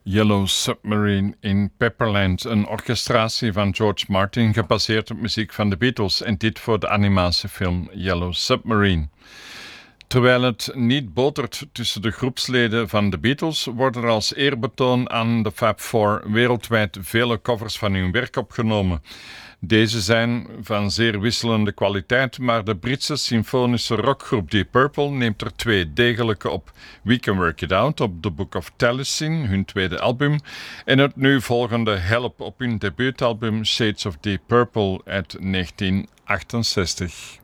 Yellow Submarine in Pepperland, een orchestratie van George Martin gebaseerd op muziek van de Beatles en dit voor de animatiefilm Yellow Submarine. Terwijl het niet botert tussen de groepsleden van de Beatles, worden er als eerbetoon aan de Fab Four wereldwijd vele covers van hun werk opgenomen. Deze zijn van zeer wisselende kwaliteit, maar de Britse symfonische rockgroep Deep Purple neemt er twee degelijke op. We Can Work It Out op The Book of Taliesin, hun tweede album, en het nu volgende Help op hun debuutalbum Shades of Deep Purple uit 1968.